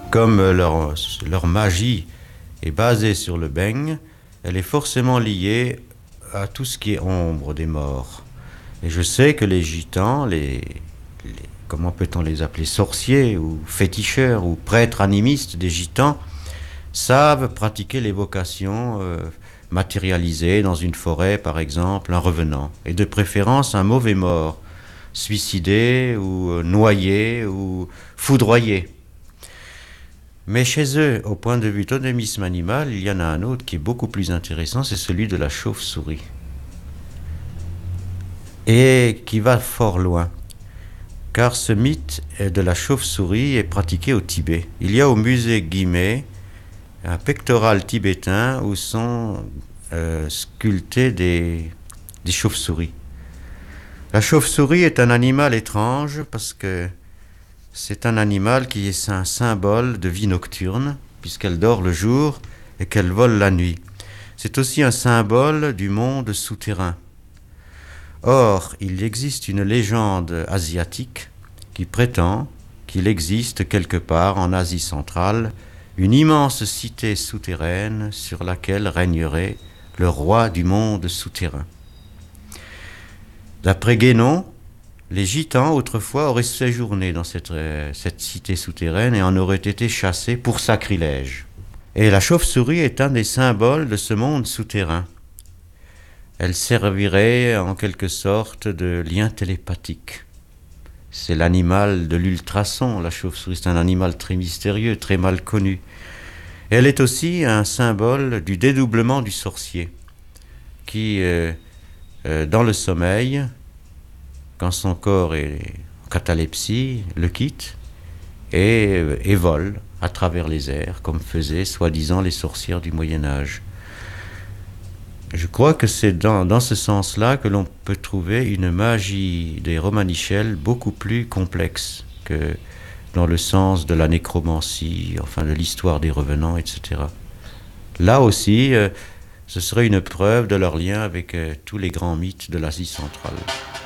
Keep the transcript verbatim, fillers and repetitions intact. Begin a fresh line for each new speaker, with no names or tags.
comme leur, leur magie est basée sur le beigne, elle est forcément liée à tout ce qui est ombre des morts. Et je sais que les gitans, les, les comment peut-on les appeler, sorciers ou féticheurs ou prêtres animistes des gitans, savent pratiquer l'évocation euh, matérialisée dans une forêt, par exemple, un revenant, et de préférence un mauvais mort, suicidé ou euh, noyé ou foudroyé. Mais chez eux, au point de vue totémisme animal, il y en a un autre qui est beaucoup plus intéressant, c'est celui de la chauve-souris. Et qui va fort loin. Car ce mythe de la chauve-souris est pratiqué au Tibet. Il y a au musée Guimet un pectoral tibétain où sont euh, sculptées des, des chauves-souris. La chauve-souris est un animal étrange parce que c'est un animal qui est un symbole de vie nocturne, puisqu'elle dort le jour et qu'elle vole la nuit. C'est aussi un symbole du monde souterrain. Or, il existe une légende asiatique qui prétend qu'il existe quelque part en Asie centrale une immense cité souterraine sur laquelle régnerait le roi du monde souterrain. D'après Guénon, les gitans autrefois auraient séjourné dans cette, euh, cette cité souterraine et en auraient été chassés pour sacrilège. Et la chauve-souris est un des symboles de ce monde souterrain. Elle servirait en quelque sorte de lien télépathique. C'est l'animal de l'ultrason, la chauve-souris, c'est un animal très mystérieux, très mal connu. Elle est aussi un symbole du dédoublement du sorcier, qui, euh, euh, dans le sommeil, quand son corps est en catalepsie, le quitte et, euh, et vole à travers les airs, comme faisaient soi-disant les sorcières du Moyen-Âge. Je crois que c'est dans, dans ce sens-là que l'on peut trouver une magie des romanichels beaucoup plus complexe que dans le sens de la nécromancie, enfin de l'histoire des revenants, et cetera. Là aussi, euh, ce serait une preuve de leur lien avec euh, tous les grands mythes de l'Asie centrale.